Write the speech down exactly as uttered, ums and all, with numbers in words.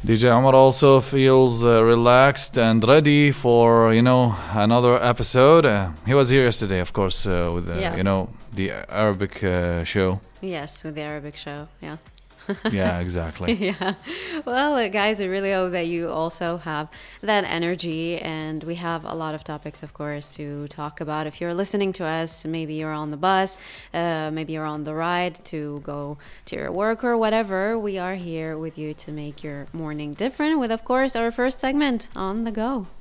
D J Omar also feels uh, relaxed and ready for, you know, another episode. Uh, he was here yesterday, of course, uh, with, uh, Yeah. you know, the Arabic uh, show. Yes, with the Arabic show. Yeah. Yeah, exactly. Yeah. Well, uh, guys, we really hope that you also have that energy. And we have a lot of topics, of course, to talk about. If you're listening to us, maybe you're on the bus, uh, maybe you're on the ride to go to your work or whatever. We are here with you to make your morning different with, of course, our first segment, On the Go.